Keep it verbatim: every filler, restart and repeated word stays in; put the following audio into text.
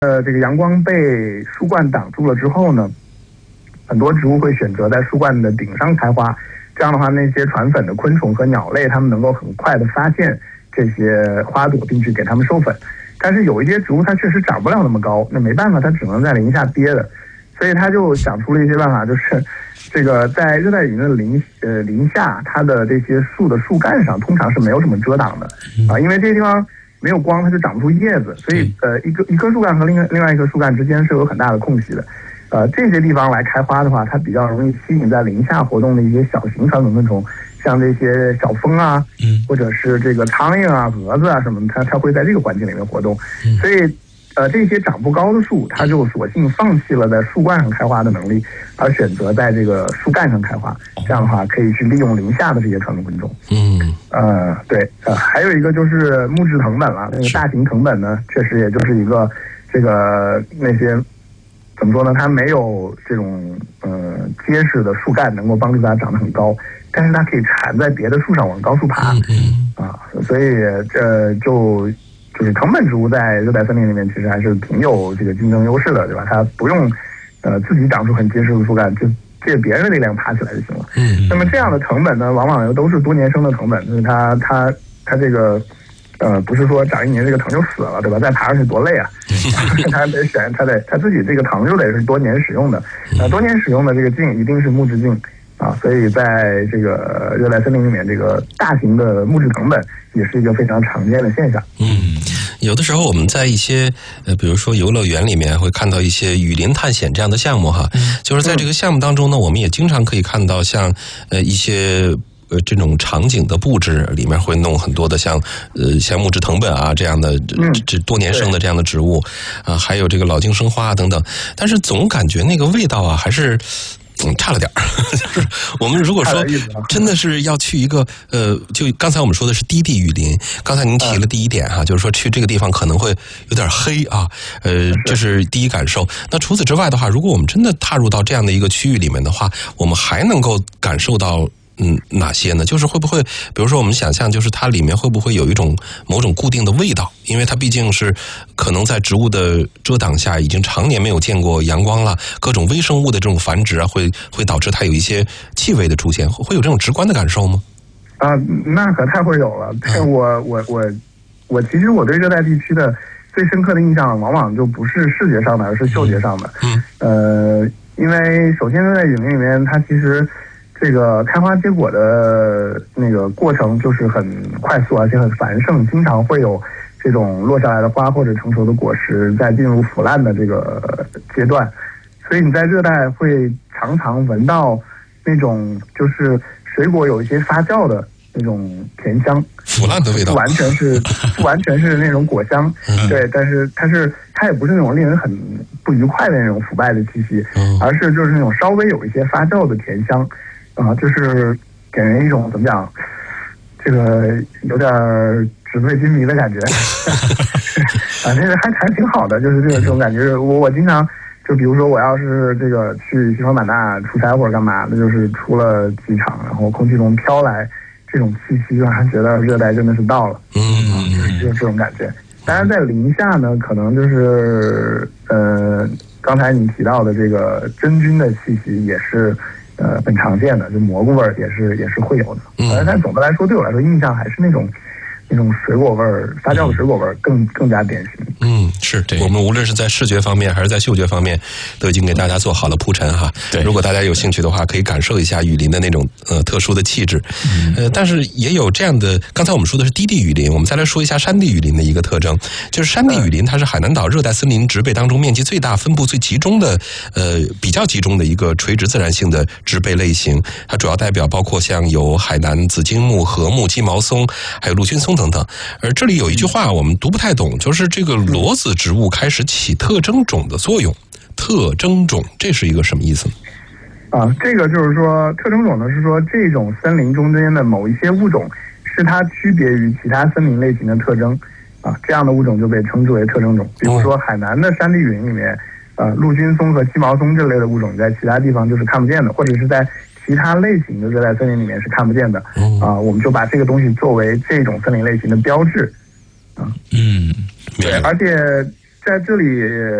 呃，这个阳光被树冠挡住了之后呢，很多植物会选择在树冠的顶上开花。这样的话，那些传粉的昆虫和鸟类，它们能够很快的发现这些花朵，并去给它们授粉。但是有一些植物它确实长不了那么高，那没办法，它只能在林下憋着。所以他就想出了一些办法，就是这个在热带雨林的林呃林下，它的这些树的树干上通常是没有什么遮挡的啊，因为这些地方没有光，它就长不出叶子，所以呃一个一棵树干和另另外一棵树干之间是有很大的空隙的。呃，这些地方来开花的话，它比较容易吸引在林下活动的一些小型传粉昆虫，像这些小蜂啊，或者是这个苍蝇啊、蛾子啊什么的，它它会在这个环境里面活动，所以。呃，这些长不高的树，它就索性放弃了在树冠上开花的能力，而选择在这个树干上开花。这样的话，可以去利用林下的这些传粉昆虫。嗯，呃，对，呃，还有一个就是木质藤本了。那个大型藤本呢，确实也就是一个这个那些怎么说呢？它没有这种呃结实的树干能够帮助它长得很高，但是它可以缠在别的树上往高处爬。嗯啊，所以这就。就是藤本植物在热带森林里面其实还是挺有这个竞争优势的，对吧？它不用呃自己长出很结实的树干，就借别人的力量爬起来就行了。嗯。那么这样的藤本呢，往往又都是多年生的藤本，就是它它它这个呃不是说长一年这个藤就死了，对吧？再爬上去多累啊！它得选，它得它自己这个藤就得是多年使用的，呃多年使用的这个茎一定是木质茎啊，所以在这个热带森林里面，这个大型的木质藤本也是一个非常常见的现象。 嗯。有的时候我们在一些呃，比如说游乐园里面会看到一些雨林探险这样的项目哈，嗯、就是在这个项目当中呢，我们也经常可以看到像呃一些呃这种场景的布置里面会弄很多的像呃像木质藤本啊这样的这多年生的这样的植物啊、呃，还有这个老茎生花等等，但是总感觉那个味道啊还是。嗯，差了点儿。就是我们如果说真的是要去一个呃，就刚才我们说的是低地雨林，刚才您提了第一点哈，就是说去这个地方可能会有点黑啊，呃，这是第一感受。那除此之外的话，如果我们真的踏入到这样的一个区域里面的话，我们还能够感受到。嗯，哪些呢？就是会不会，比如说我们想象，就是它里面会不会有一种某种固定的味道？因为它毕竟是可能在植物的遮挡下，已经常年没有见过阳光了，各种微生物的这种繁殖啊，会会导致它有一些气味的出现，会有这种直观的感受吗？ 啊、呃，那可太会有了。嗯、我我我我，其实我对热带地区的最深刻的印象，往往就不是视觉上的，而是嗅觉上的。嗯，呃，因为首先在雨林里面，它其实。这个开花结果的那个过程就是很快速，而且很繁盛，经常会有这种落下来的花或者成熟的果实在进入腐烂的这个阶段，所以你在热带会常常闻到那种就是水果有一些发酵的那种甜香， 腐烂的味道， 不完全是不完全是那种果香，嗯、对，但是它是它也不是那种令人很不愉快的那种腐败的气息，嗯、而是就是那种稍微有一些发酵的甜香。啊，就是给人一种怎么讲，这个有点纸醉金迷的感觉，啊，这个还还挺好的，就是这个这种感觉。我我经常就比如说我要是这个去西双版纳出差或者干嘛，那就是出了机场，然后空气中飘来这种气息，让人觉得热带真的是到了，嗯，啊、就是就是这种感觉。当然在林下呢，可能就是呃刚才你提到的这个真菌的气息也是。呃，很常见的，就蘑菇味儿也是也是会有的。嗯，但总的来说，对我来说，印象还是那种那种水果味儿、发酵的水果味儿更更加典型。 嗯，是对。我们无论是在视觉方面还是在嗅觉方面，都已经给大家做好了铺陈哈。对，如果大家有兴趣的话，可以感受一下雨林的那种呃特殊的气质。嗯、呃，但是也有这样的，刚才我们说的是低地雨林，我们再来说一下山地雨林的一个特征，就是山地雨林它是海南岛热带森林植被当中面积最大、分布最集中的呃比较集中的一个垂直自然性的植被类型。它主要代表包括像有海南紫荆木、禾木、鸡毛松，还有陆军松等等。而这里有一句话我们读不太懂，就是这个裸子植物开始起特征种的作用。特征种，这是一个什么意思呢？ 啊，这个就是说，特征种呢是说这种森林中间的某一些物种是它区别于其他森林类型的特征啊，这样的物种就被称之为特征种。比如说海南的山地雨林里面，呃，陆军松和鸡毛松这类的物种在其他地方就是看不见的，或者是在其他类型的热带森林里面是看不见的啊，我们就把这个东西作为这种森林类型的标志啊。嗯，对，而且在这里